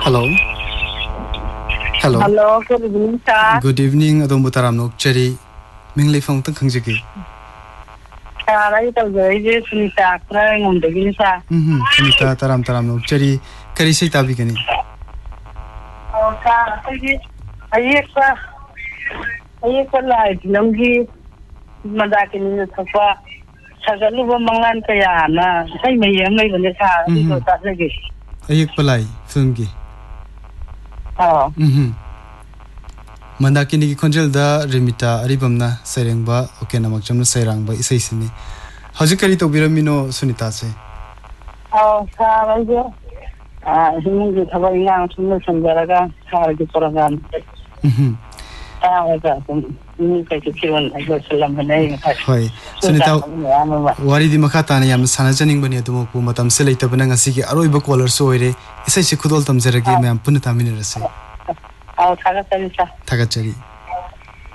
Hello. Hello. Hello, good evening, sir. Good evening. Adom butaram nok cheri. Minglei phang tang khangjagi. Sarai tau jai je Sunita kra ngomdagi sa. Sunita taram nok cheri. Kari sei tabi kani. Oh, sa ayekpa lai dilonggi madakin ni thapa sagalu ba mangan kaya na sai mayam mai bane sa ito ta lagi. Ayekpa lai film gi. Oh. Mandakini ki konjel da Remita aribamna sairengba okay namak chamna sairangba isai sini. Hajik kari to biramino Sunita se. Oh, sa raja. Himungi thaba ingang sumna sanjaraga sa gi program. Hoi, Sunita wari di makata na yam sana janing bani adumo pu matam se leita bana ngasi ki aroi ba caller so ire isai se khudol tamjaragi me am punna tamine rase. Thagat chari.